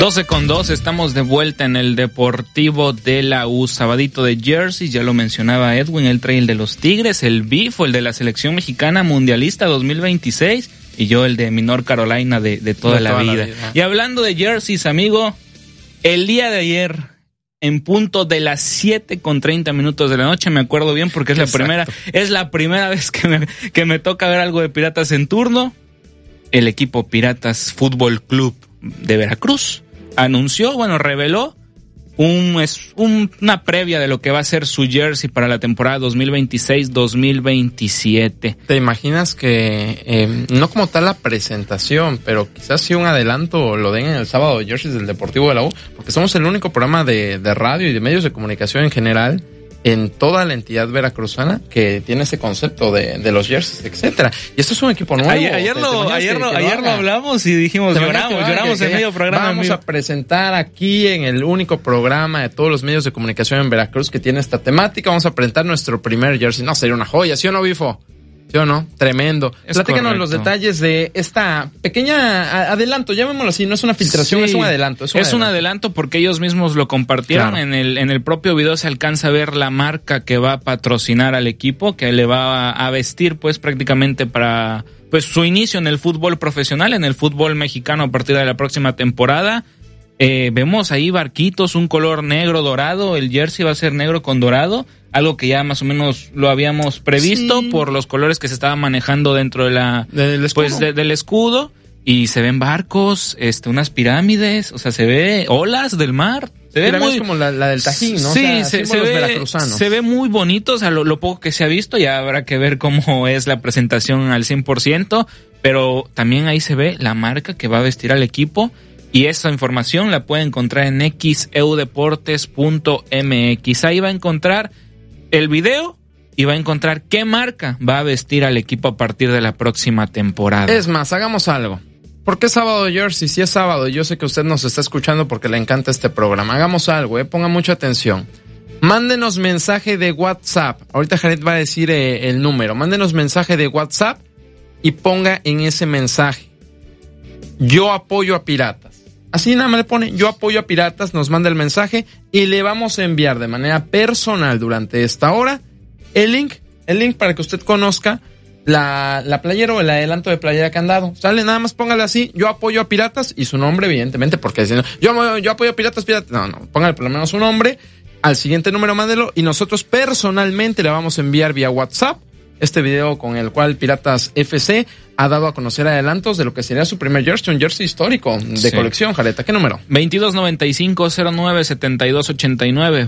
12:02, estamos de vuelta en el Deportivo de la U. Sabadito de Jersey, ya lo mencionaba Edwin, el trail de los Tigres, el Bifo, el de la selección mexicana mundialista 2026, y yo el de mi North Carolina de toda la vida. Y hablando de jerseys, amigo, el día de ayer, en punto de las 7:30 de la noche, me acuerdo bien porque es la primera vez que me toca ver algo de Piratas en turno. El equipo Piratas Fútbol Club de Veracruz reveló una previa de lo que va a ser su jersey para la temporada 2026-2027. ¿Te imaginas que, no como tal la presentación, pero quizás sí un adelanto lo den en el sábado de jerseys del Deportivo de la U? Porque somos el único programa de radio y de medios de comunicación en general en toda la entidad veracruzana que tiene ese concepto de los jerseys, etcétera. Y esto es un equipo nuevo. Ayer lo hablamos y dijimos, lloramos en medio programa. Vamos a presentar aquí en el único programa de todos los medios de comunicación en Veracruz que tiene esta temática. Vamos a presentar nuestro primer jersey. No, sería una joya, ¿sí o no, Bifo? ¿Sí o no? Tremendo. Platícanos los detalles de esta pequeña adelanto, llamémoslo así, no es una filtración, sí, es un adelanto. Es un adelanto porque ellos mismos lo compartieron. Claro. En el propio video se alcanza a ver la marca que va a patrocinar al equipo, que le va a vestir pues prácticamente para pues su inicio en el fútbol profesional, en el fútbol mexicano a partir de la próxima temporada. Vemos ahí barquitos, un color negro dorado, el jersey va a ser negro con dorado, algo que ya más o menos lo habíamos previsto, sí, por los colores que se estaban manejando dentro de del escudo, y se ven barcos, unas pirámides, o sea, se ve olas del mar. Se ve muy como la del Tajín, ¿no? Sí, o sea, se ve muy bonito, o sea, lo poco que se ha visto, ya habrá que ver cómo es la presentación al 100%, pero también ahí se ve la marca que va a vestir al equipo. Y esa información la puede encontrar en xeudeportes.mx. Ahí va a encontrar el video y va a encontrar qué marca va a vestir al equipo a partir de la próxima temporada. Es más, hagamos algo. ¿Por qué sábado jersey? Si es sábado, yo sé que usted nos está escuchando porque le encanta este programa. Hagamos algo, ponga mucha atención. Mándenos mensaje de WhatsApp. Ahorita Jared va a decir el número. Mándenos mensaje de WhatsApp y ponga en ese mensaje: yo apoyo a Piratas. Así nada más le pone, yo apoyo a Piratas, nos manda el mensaje y le vamos a enviar de manera personal durante esta hora el link para que usted conozca la playera o el adelanto de playera que han dado. Sale, nada más póngale así, yo apoyo a Piratas y su nombre, evidentemente, porque si no, yo apoyo a Piratas, no, póngale por lo menos su nombre, al siguiente número mándelo y nosotros personalmente le vamos a enviar vía WhatsApp este video con el cual Piratas FC ha dado a conocer adelantos de lo que sería su primer jersey, un jersey histórico de colección. Jareta, ¿qué número? 2295-09-7289,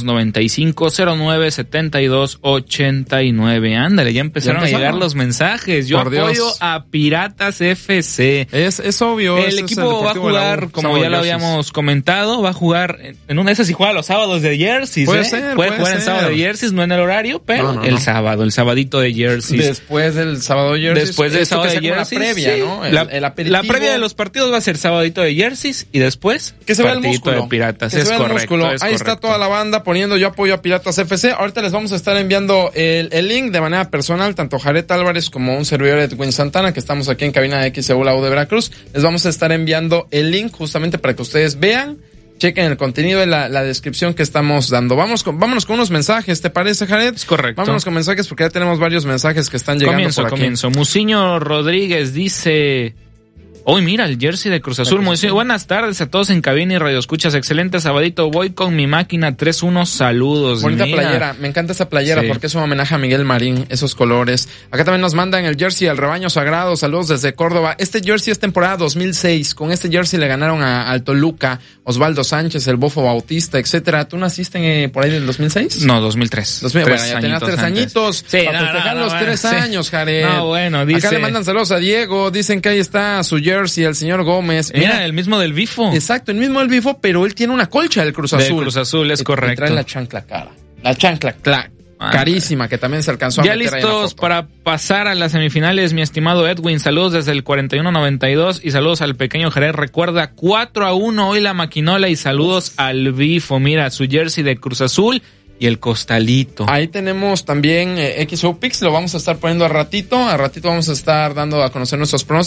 2295-09-7289. Ándale, ya empezaron a llegar los mensajes. Yo apoyo a Piratas FC. Es obvio. El equipo va a jugar, como ya lo habíamos comentado, va a jugar en una de esas, y juega los sábados de jerseys. Puede jugar en sábado de jerseys, no en el horario, pero el sábado, el sabadito de jerseys. Después del sábado de jerseys. Después del sábado de jerseys. La previa, sí, ¿no? La previa de los partidos va a ser sabadito de jerseys y después que se vea el músculo de Piratas. Es correcto. Ahí está toda la banda poniendo yo apoyo a Piratas FC. Ahorita les vamos a estar enviando el link de manera personal, tanto Jared Álvarez como un servidor Edwin Santana, que estamos aquí en cabina de XEU la U de Veracruz. Les vamos a estar enviando el link justamente para que ustedes vean, chequen el contenido de la descripción que estamos dando. Vámonos con unos mensajes, ¿te parece, Jared? Es correcto. Vámonos con mensajes porque ya tenemos varios mensajes que están llegando por aquí. Comienzo. Muciño Rodríguez dice: hoy mira el jersey de Cruz Azul. Muciño, buenas tardes a todos en cabina y radio escuchas. Excelente sabadito. Voy con mi máquina 3-1. Saludos. Bonita playera. Me encanta esa playera porque es un homenaje a Miguel Marín. Esos colores. Acá también nos mandan el jersey al Rebaño Sagrado. Saludos desde Córdoba. Este jersey es temporada 2006. Con este jersey le ganaron al Toluca, Osvaldo Sánchez, el Bofo Bautista, etcétera. ¿Tú naciste por ahí del 2006? No, 2003. Bueno, ya tenías 3 añitos. Sí, para festejar los 3 años, Jared. No, bueno, dice. Acá le mandan saludos a Diego. Dicen que ahí está su jersey, el señor Gómez. Mira, el mismo del Bifo. Exacto, el mismo del Bifo, pero él tiene una colcha del Cruz Azul. Del Cruz Azul, es correcto. Y trae la chancla cara. La chancla carísima, que también se alcanzó a ya meter listos para pasar a las semifinales, mi estimado Edwin. Saludos desde el 4192 y saludos al pequeño Jerez. Recuerda, 4-1 hoy la maquinola y saludos al Bifo. Mira, su jersey de Cruz Azul y el costalito. Ahí tenemos también XO Pix, lo vamos a estar poniendo a ratito. A ratito vamos a estar dando a conocer nuestros pronósticos.